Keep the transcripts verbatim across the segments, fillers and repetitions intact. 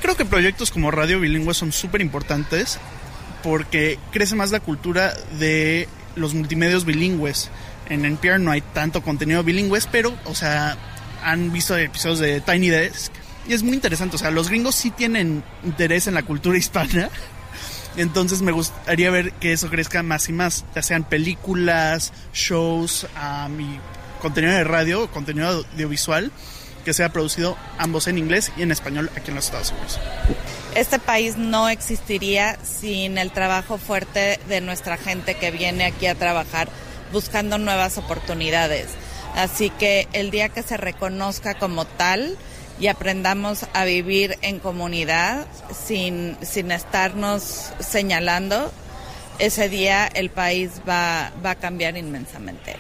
creo que proyectos como Radio Bilingüe son súper importantes porque crece más la cultura de los multimedios bilingües. En N P R no hay tanto contenido bilingües, pero, o sea, han visto episodios de Tiny Desk y es muy interesante. O sea, los gringos sí tienen interés en la cultura hispana, entonces me gustaría ver que eso crezca más y más, ya sean películas, shows um, y contenido de radio, contenido audiovisual, que sea producido ambos en inglés y en español aquí en los Estados Unidos. Este país no existiría sin el trabajo fuerte de nuestra gente que viene aquí a trabajar buscando nuevas oportunidades. Así que el día que se reconozca como tal y aprendamos a vivir en comunidad sin, sin estarnos señalando, ese día el país va, va a cambiar inmensamente.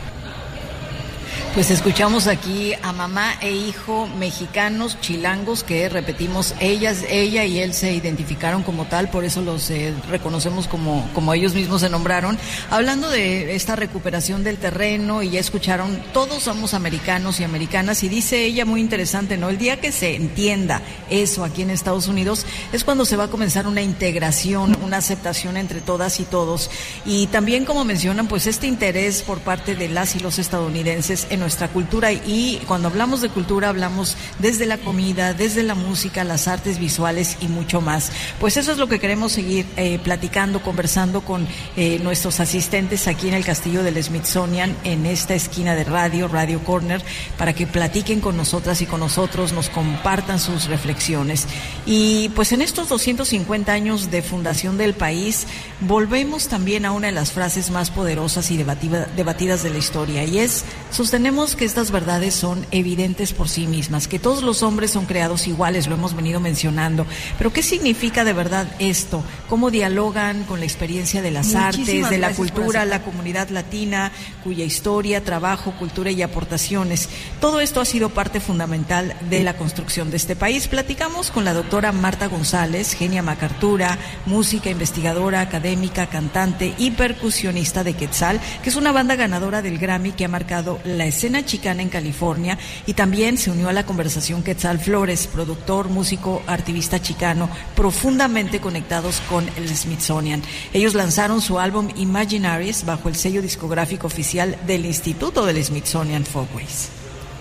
Pues escuchamos aquí a mamá e hijo mexicanos, chilangos, que repetimos, ellas, ella y él se identificaron como tal, por eso los eh, reconocemos como, como ellos mismos se nombraron, hablando de esta recuperación del terreno, y ya escucharon, todos somos americanos y americanas, y dice ella muy interesante, ¿no? El día que se entienda eso aquí en Estados Unidos es cuando se va a comenzar una integración, una aceptación entre todas y todos, y también, como mencionan, pues este interés por parte de las y los estadounidenses en nuestra cultura, y cuando hablamos de cultura hablamos desde la comida, desde la música, las artes visuales y mucho más. Pues eso es lo que queremos seguir eh, platicando, conversando con eh, nuestros asistentes aquí en el Castillo del Smithsonian, en esta esquina de radio, Radio Corner, para que platiquen con nosotras y con nosotros, nos compartan sus reflexiones. Y pues en estos doscientos cincuenta años de fundación del país, volvemos también a una de las frases más poderosas y debatida, debatidas de la historia, y es: sostenemos que estas verdades son evidentes por sí mismas, que todos los hombres son creados iguales, lo hemos venido mencionando, pero ¿qué significa de verdad esto? ¿Cómo dialogan con la experiencia de las Muchísimas artes, de la cultura, la comunidad latina, cuya historia, trabajo, cultura y aportaciones? Todo esto ha sido parte fundamental de la construcción de este país. Platicamos con la doctora Marta González, Genia Macartura, música, investigadora, académica, cantante y percusionista de Quetzal, que es una banda ganadora del Grammy que ha marcado la escena chicana en California, y también se unió a la conversación Quetzal Flores, productor, músico, activista chicano, profundamente conectados con el Smithsonian. Ellos lanzaron su álbum Imaginaries bajo el sello discográfico oficial del Instituto del Smithsonian Folkways.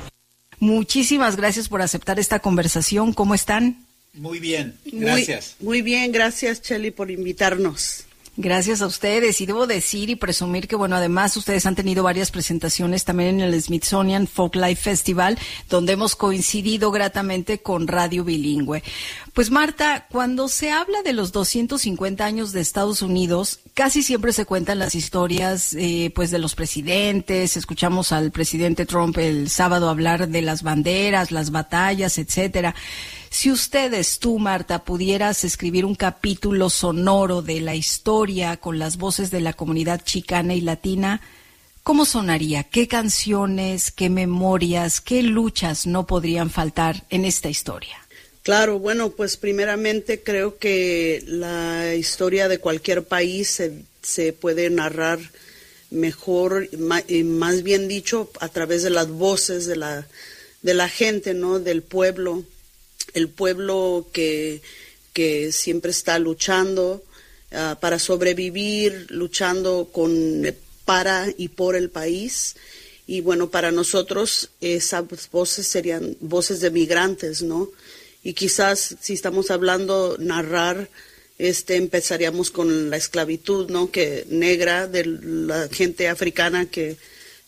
Muchísimas gracias por aceptar esta conversación. ¿Cómo están? Muy bien, gracias. Muy, muy bien, gracias, Chely, por invitarnos. Gracias a ustedes, y debo decir y presumir que, bueno, además ustedes han tenido varias presentaciones también en el Smithsonian Folklife Festival, donde hemos coincidido gratamente con Radio Bilingüe. Pues Marta, cuando se habla de los doscientos cincuenta años de Estados Unidos, casi siempre se cuentan las historias eh, pues de los presidentes. Escuchamos al presidente Trump el sábado hablar de las banderas, las batallas, etcétera. Si ustedes, tú, Marta, pudieras escribir un capítulo sonoro de la historia con las voces de la comunidad chicana y latina, ¿cómo sonaría? ¿Qué canciones, qué memorias, qué luchas no podrían faltar en esta historia? Claro, bueno, pues primeramente creo que la historia de cualquier país se, se puede narrar mejor, más, más bien dicho, a través de las voces de la, de la gente, ¿no? Del pueblo. El pueblo que, que siempre está luchando uh, para sobrevivir, luchando con, para y por el país. Y bueno, para nosotros esas voces serían voces de migrantes, ¿no? Y quizás si estamos hablando narrar, este, empezaríamos con la esclavitud, ¿no? Que negra de la gente africana que,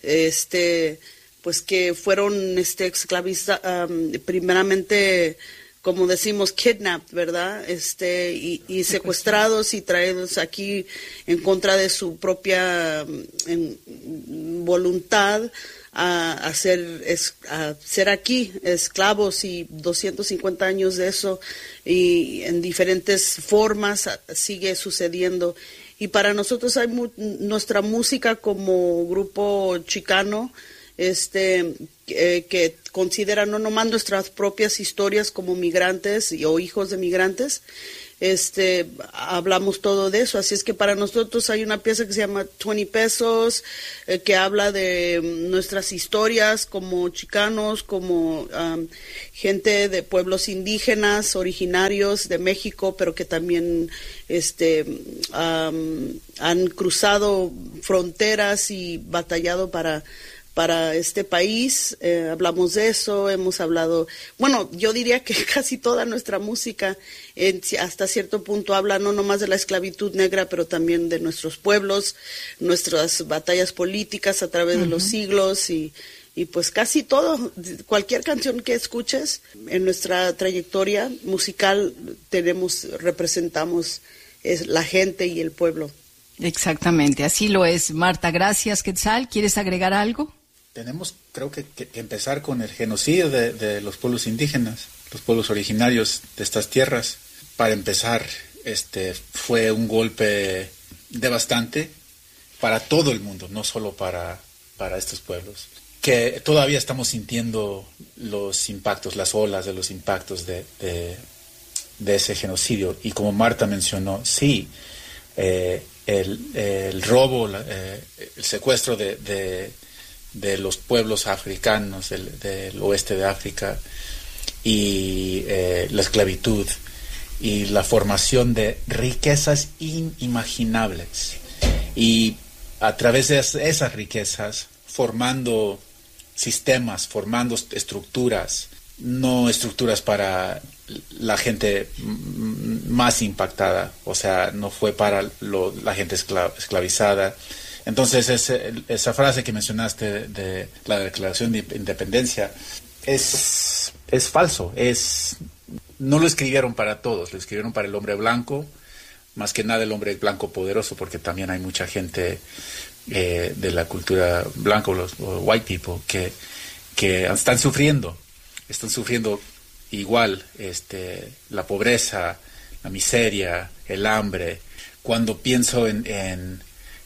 este, pues que fueron, este, esclavizados, um, primeramente, como decimos, kidnapped, ¿verdad? Este, y, y secuestrados y traídos aquí en contra de su propia en, voluntad a, a, ser, es, a ser aquí esclavos, y doscientos cincuenta años de eso, y en diferentes formas sigue sucediendo. Y para nosotros hay mu- nuestra música como grupo chicano, este, eh, que consideran no nomás nuestras propias historias como migrantes y, o hijos de migrantes. Este, hablamos todo de eso, así es que para nosotros hay una pieza que se llama veinte pesos, eh, que habla de nuestras historias como chicanos, como um, gente de pueblos indígenas originarios de México, pero que también este, um, han cruzado fronteras y batallado para para este país. Eh, hablamos de eso, hemos hablado, bueno, yo diría que casi toda nuestra música en, hasta cierto punto habla no nomás de la esclavitud negra, pero también de nuestros pueblos, nuestras batallas políticas a través uh-huh. de los siglos y, y pues casi todo, cualquier canción que escuches en nuestra trayectoria musical tenemos, representamos es la gente y el pueblo. Exactamente, así lo es. Marta, gracias. Quetzal, ¿quieres agregar algo? Tenemos, creo que, que, que empezar con el genocidio de, de los pueblos indígenas, los pueblos originarios de estas tierras. Para empezar, este fue un golpe devastante para todo el mundo, no solo para, para estos pueblos. Que todavía estamos sintiendo los impactos, las olas de los impactos de, de, de ese genocidio. Y como Marta mencionó, sí, eh, el, el robo, eh, el secuestro de... de de los pueblos africanos del, del oeste de África y eh, la esclavitud y la formación de riquezas inimaginables y a través de esas riquezas formando sistemas, formando estructuras, no estructuras para la gente más impactada, o sea, no fue para lo, la gente esclav- esclavizada. Entonces, ese, esa frase que mencionaste de, de la Declaración de Independencia es, es falso. Es, no lo escribieron para todos, lo escribieron para el hombre blanco, más que nada el hombre blanco poderoso, porque también hay mucha gente eh, de la cultura blanca, los, los white people, que, que están sufriendo, están sufriendo igual este, la pobreza, la miseria, el hambre. Cuando pienso en... en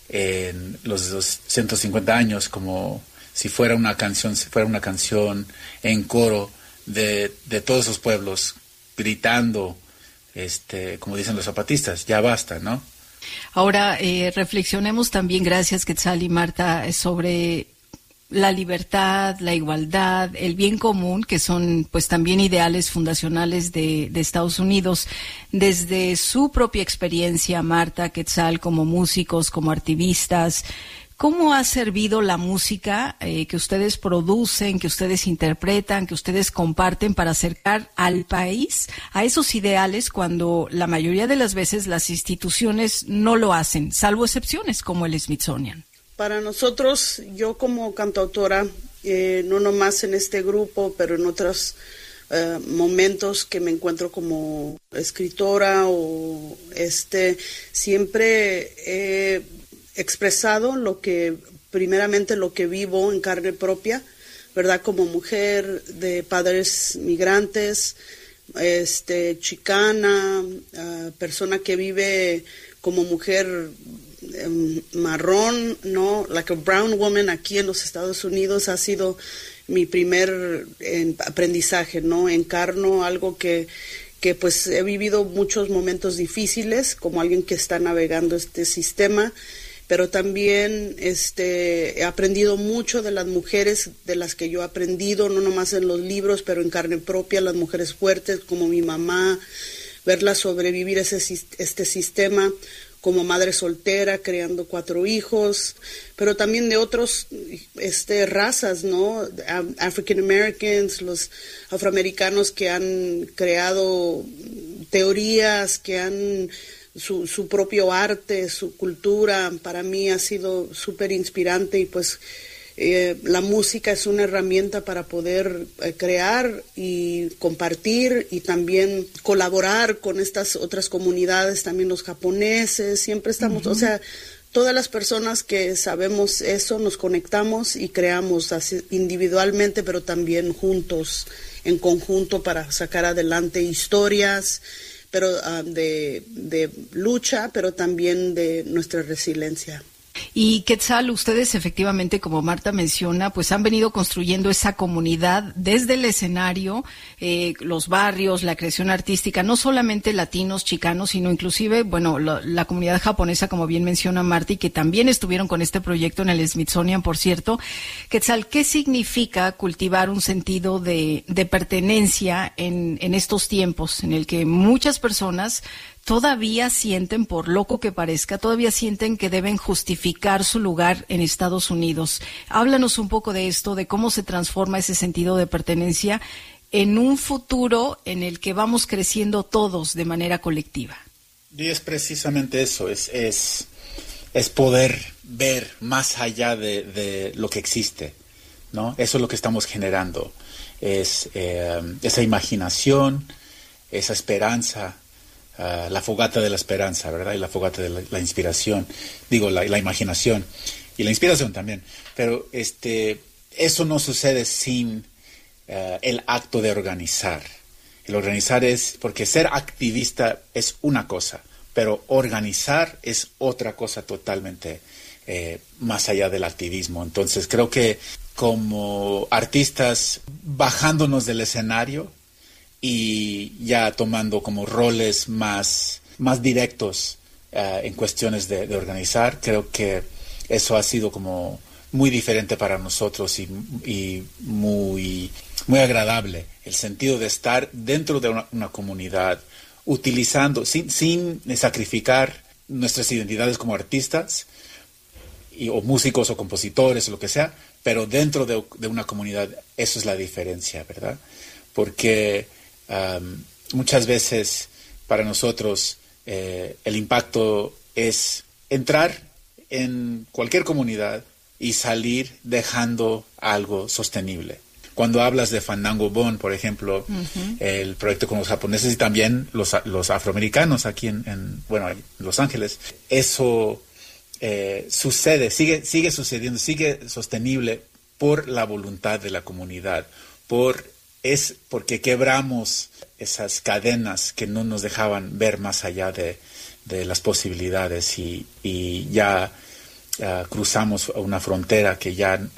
en los doscientos cincuenta años, como si fuera una canción, si fuera una canción en coro de, de todos esos pueblos gritando, este, como dicen los zapatistas, ya basta, ¿no? Ahora eh, reflexionemos también, gracias Quetzal y Marta, sobre la libertad, la igualdad, el bien común, que son pues también ideales fundacionales de, de Estados Unidos. Desde su propia experiencia, Marta, Quetzal, como músicos, como activistas, ¿cómo ha servido la música eh, que ustedes producen, que ustedes interpretan, que ustedes comparten para acercar al país a esos ideales cuando la mayoría de las veces las instituciones no lo hacen, salvo excepciones como el Smithsonian? Para nosotros, yo como cantautora, eh, no nomás en este grupo, pero en otros eh, momentos que me encuentro como escritora o este, siempre he expresado lo que, primeramente lo que vivo en carne propia, ¿verdad? Como mujer de padres migrantes, este, chicana, uh, persona que vive como mujer marrón, no, like a brown woman aquí en los Estados Unidos ha sido mi primer eh, aprendizaje, ¿no? Encarno algo que, que pues he vivido muchos momentos difíciles como alguien que está navegando este sistema, pero también este, he aprendido mucho de las mujeres de las que yo he aprendido, no nomás en los libros, pero en carne propia, las mujeres fuertes como mi mamá, verlas sobrevivir ese, este sistema, como madre soltera, criando cuatro hijos, pero también de otros este, razas, ¿no? African Americans, los afroamericanos que han creado teorías, que han su, su propio arte, su cultura. Para mí ha sido súper inspirante y pues Eh, la música es una herramienta para poder eh, crear y compartir y también colaborar con estas otras comunidades, también los japoneses, siempre estamos, uh-huh. o sea, todas las personas que sabemos eso nos conectamos y creamos así, individualmente, pero también juntos, en conjunto para sacar adelante historias, pero uh, de, de lucha, pero también de nuestra resiliencia. Y Quetzal, ustedes efectivamente, como Marta menciona, pues han venido construyendo esa comunidad desde el escenario, eh, los barrios, la creación artística, no solamente latinos, chicanos, sino inclusive, bueno, la, la comunidad japonesa, como bien menciona Marta, y que también estuvieron con este proyecto en el Smithsonian, por cierto. Quetzal, ¿qué significa cultivar un sentido de, de pertenencia en, en estos tiempos en el que muchas personas todavía sienten, por loco que parezca, todavía sienten que deben justificar su lugar en Estados Unidos? Háblanos un poco de esto, de cómo se transforma ese sentido de pertenencia en un futuro en el que vamos creciendo todos de manera colectiva. Y es precisamente eso, es, es, es poder ver más allá de, de lo que existe, ¿no? Eso es lo que estamos generando, es eh, esa imaginación, esa esperanza, Uh, la fogata de la esperanza, ¿verdad? Y la fogata de la, la inspiración, digo, la, la imaginación y la inspiración también. Pero este, eso no sucede sin uh, el acto de organizar. El organizar es, porque ser activista es una cosa, pero organizar es otra cosa totalmente eh, más allá del activismo. Entonces creo que como artistas, bajándonos del escenario y ya tomando como roles más, más directos uh, en cuestiones de, de organizar, creo que eso ha sido como muy diferente para nosotros y, y muy, muy agradable. El sentido de estar dentro de una, una comunidad, utilizando, sin, sin sacrificar nuestras identidades como artistas, y, o músicos o compositores o lo que sea, pero dentro de, de una comunidad. Eso es la diferencia, ¿verdad? Porque Um, muchas veces para nosotros eh, el impacto es entrar en cualquier comunidad y salir dejando algo sostenible. Cuando hablas de Fandango Bond, por ejemplo, uh-huh. el proyecto con los japoneses y también los, los afroamericanos aquí en, en, bueno, en Los Ángeles, eso eh, sucede, sigue, sigue sucediendo, sigue sostenible por la voluntad de la comunidad, por es porque quebramos esas cadenas que no nos dejaban ver más allá de, de las posibilidades y, y ya uh, cruzamos una frontera que ya n-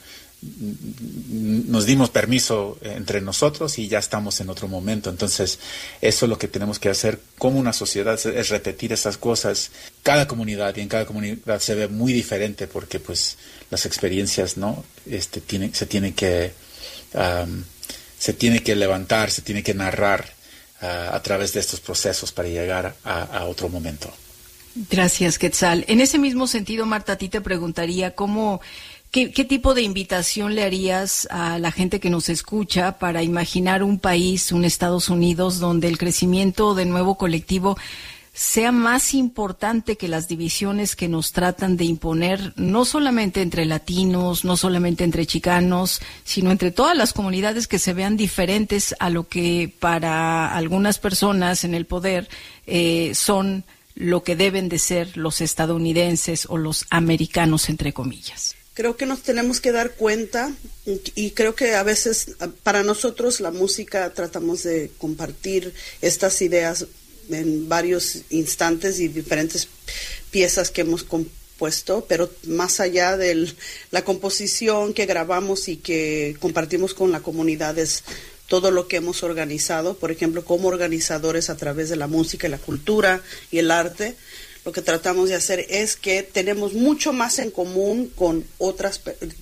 nos dimos permiso entre nosotros y ya estamos en otro momento. Entonces, eso es lo que tenemos que hacer como una sociedad, es repetir esas cosas. Cada comunidad, y en cada comunidad se ve muy diferente porque pues las experiencias, ¿no? Este, tiene, se tienen que... Um, se tiene que levantar, se tiene que narrar uh, a través de estos procesos para llegar a, a otro momento. Gracias, Quetzal. En ese mismo sentido, Marta, a ti te preguntaría cómo, qué, qué tipo de invitación le harías a la gente que nos escucha para imaginar un país, un Estados Unidos, donde el crecimiento de nuevo colectivo sea más importante que las divisiones que nos tratan de imponer, no solamente entre latinos, no solamente entre chicanos, sino entre todas las comunidades que se vean diferentes a lo que para algunas personas en el poder eh, son lo que deben de ser los estadounidenses o los americanos, entre comillas. Creo que nos tenemos que dar cuenta, y creo que a veces para nosotros la música tratamos de compartir estas ideas en varios instantes y diferentes piezas que hemos compuesto, pero más allá de la composición que grabamos y que compartimos con la comunidad es todo lo que hemos organizado, por ejemplo, como organizadores a través de la música y la cultura y el arte. Lo que tratamos de hacer es que tenemos mucho más en común con otras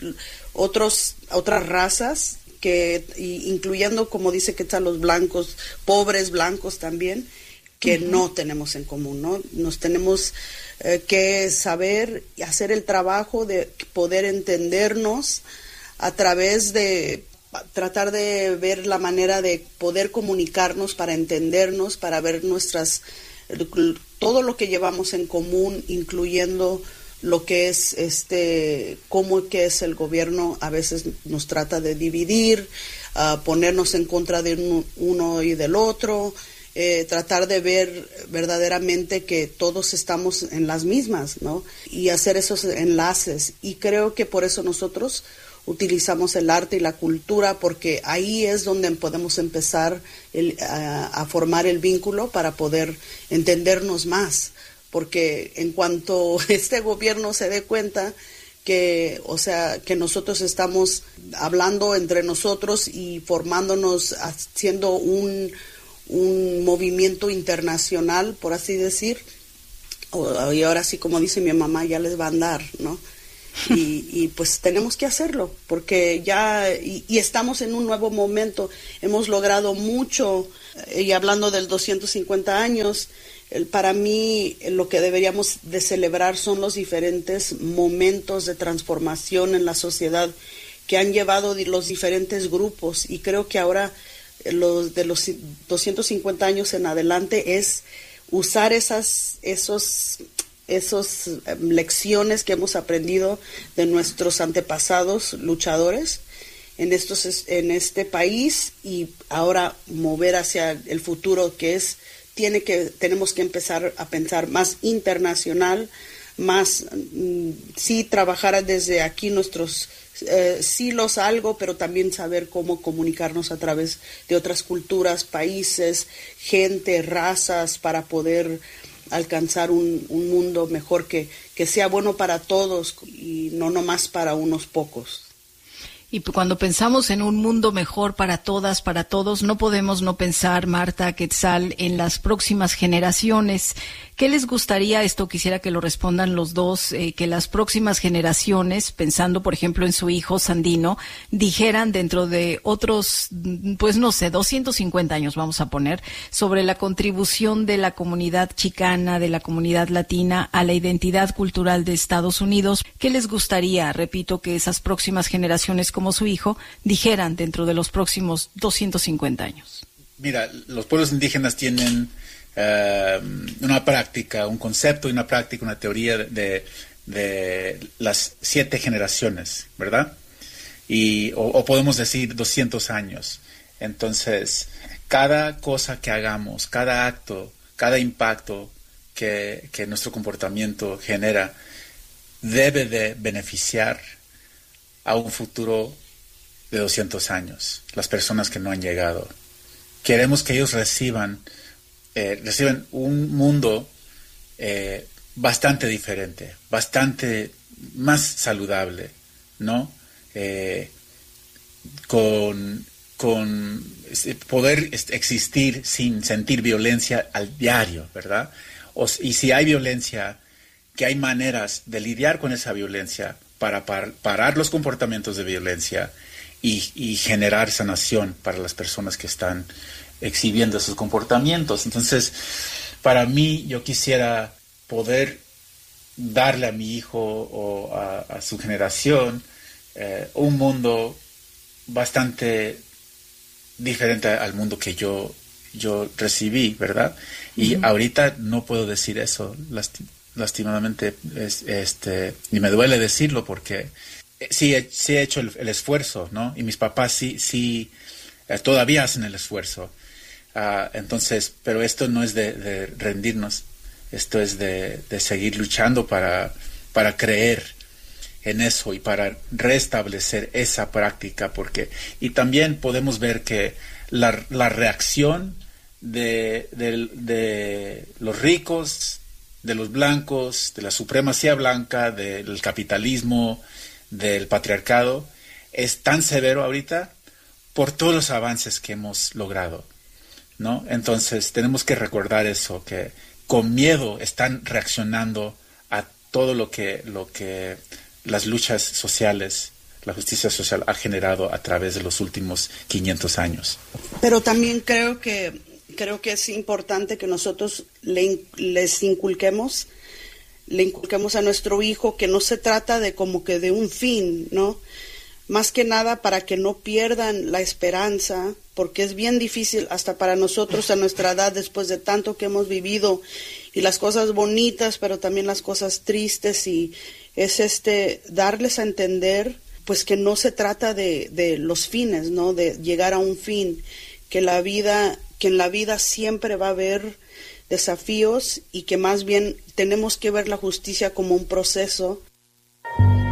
otros otras razas, que incluyendo, como dice Quetzal, los blancos, pobres blancos también, que uh-huh. no tenemos en común, ¿no? Nos tenemos eh, que saber y hacer el trabajo de poder entendernos a través de tratar de ver la manera de poder comunicarnos para entendernos, para ver nuestras todo lo que llevamos en común, incluyendo lo que es este cómo que es el gobierno a veces nos trata de dividir, uh, ponernos en contra de uno, uno y del otro. Eh, tratar de ver verdaderamente que todos estamos en las mismas, ¿no? Y hacer esos enlaces. Y creo que por eso nosotros utilizamos el arte y la cultura, porque ahí es donde podemos empezar el, a, a formar el vínculo para poder entendernos más. porque en cuanto este gobierno se dé cuenta que, o sea, que nosotros estamos hablando entre nosotros y formándonos, haciendo un, un movimiento internacional, por así decir, y ahora sí, como dice mi mamá, ya les va a andar, ¿no? Y, y pues tenemos que hacerlo, porque ya, y, y estamos en un nuevo momento, hemos logrado mucho, y hablando del doscientos cincuenta años, el, para mí lo que deberíamos de celebrar son los diferentes momentos de transformación en la sociedad que han llevado los diferentes grupos, y creo que ahora los de los doscientos cincuenta años en adelante es usar esas, esos, esos um, lecciones que hemos aprendido de nuestros antepasados luchadores en estos, en este país, y ahora mover hacia el futuro, que es tiene que tenemos que empezar a pensar más internacional, más mm, sí trabajar desde aquí nuestros eh, silos algo, pero también saber cómo comunicarnos a través de otras culturas, países, gente, razas, para poder alcanzar un, un mundo mejor que, que sea bueno para todos y no nomás para unos pocos. Y cuando pensamos en un mundo mejor para todas, para todos, no podemos no pensar, Marta, Quetzal, en las próximas generaciones. ¿Qué les gustaría? Esto quisiera que lo respondan los dos, eh, que las próximas generaciones, pensando por ejemplo en su hijo Sandino, dijeran dentro de otros, pues no sé, doscientos cincuenta años vamos a poner, sobre la contribución de la comunidad chicana, de la comunidad latina a la identidad cultural de Estados Unidos. ¿Qué les gustaría, repito, que esas próximas generaciones como su hijo dijeran dentro de los próximos doscientos cincuenta años? Mira, los pueblos indígenas tienen Uh, una práctica, un concepto y una práctica, una teoría de, de las siete generaciones, ¿verdad? Y, o, o podemos decir doscientos años. Entonces, cada cosa que hagamos, cada acto, cada impacto que, que nuestro comportamiento genera, debe de beneficiar a un futuro de doscientos años, las personas que no han llegado. Queremos que ellos reciban Eh, reciben un mundo eh, bastante diferente, bastante más saludable, ¿no? Eh, con, con poder existir sin sentir violencia al diario, ¿verdad? O, y si hay violencia, que hay maneras de lidiar con esa violencia para par, parar los comportamientos de violencia y, y generar sanación para las personas que están exhibiendo esos comportamientos. Entonces, para mí, yo quisiera poder darle a mi hijo o a, a su generación eh, un mundo bastante diferente al mundo que yo, yo recibí, ¿verdad? Y uh-huh. ahorita no puedo decir eso, lasti- lastimadamente, es, este, y me duele decirlo porque sí, sí he hecho el, el esfuerzo, ¿no? Y mis papás sí, sí eh, todavía hacen el esfuerzo. Uh, entonces, pero esto no es de, de rendirnos, esto es de, de seguir luchando para, para creer en eso y para restablecer esa práctica, porque y también podemos ver que la, la reacción de, de, de los ricos, de los blancos, de la supremacía blanca, del capitalismo, del patriarcado, es tan severo ahorita por todos los avances que hemos logrado, ¿no? Entonces tenemos que recordar eso, que con miedo están reaccionando a todo lo que, lo que las luchas sociales, la justicia social ha generado a través de los últimos quinientos años. Pero también creo que creo que es importante que nosotros le, les inculquemos, le inculquemos a nuestro hijo que no se trata de como que de un fin, ¿no? Más que nada para que no pierdan la esperanza, porque es bien difícil hasta para nosotros a nuestra edad, después de tanto que hemos vivido, y las cosas bonitas, pero también las cosas tristes, y es este darles a entender pues que no se trata de, de los fines, ¿no? De llegar a un fin, que la vida, que en la vida siempre va a haber desafíos y que más bien tenemos que ver la justicia como un proceso